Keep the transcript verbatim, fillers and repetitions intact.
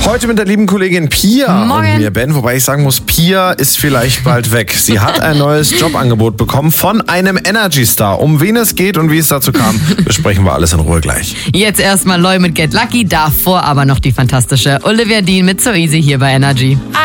Heute mit der lieben Kollegin Pia Morgen. und mir, Ben. Wobei ich sagen muss, Pia ist vielleicht bald weg. Sie hat ein neues Jobangebot bekommen von einem Energy-Star. Um wen es geht und wie es dazu kam, besprechen wir alles in Ruhe gleich. Jetzt erstmal Loy mit Get Lucky, davor aber noch die fantastische Olivia Dean mit So Easy hier bei Energy.